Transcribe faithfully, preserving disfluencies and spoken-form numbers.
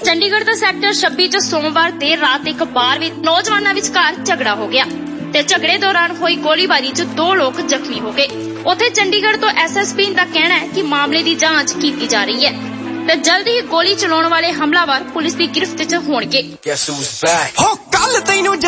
ਚੰਡੀਗੜ੍ਹ ਦੇ ਸੈਕਟਰ ਛੱਬੀ ਚ ਸੋਮਵਾਰ ਦੇਰ ਰਾਤ ਇੱਕ ਬਾਰ ਵਿੱਚ ਨੌਜਵਾਨਾਂ ਵਿਚਕਾਰ ਝਗੜਾ ਹੋ ਗਿਆ ਤੇ ਝਗੜੇ ਦੌਰਾਨ ਹੋਈ ਗੋਲੀਬਾਰੀ ਚ ਦੋ ਲੋਕ ਜ਼ਖਮੀ ਹੋ ਗਏ। ਉੱਥੇ ਚੰਡੀਗੜ੍ਹ ਤੋਂ ਐਸ ਐਸ ਪੀ ਦਾ ਕਹਿਣਾ ਹੈ ਕਿ ਮਾਮਲੇ ਦੀ ਜਾਂਚ ਕੀਤੀ ਜਾ ਰਹੀ ਹੈ ਤੇ ਜਲਦੀ ਹੀ ਗੋਲੀ ਚਲਾਉਣ ਵਾਲੇ ਹਮਲਾਵਰ ਪੁਲਿਸ ਦੀ ਗਿਰਫਤ ਚ ਹੋਣਗੇ।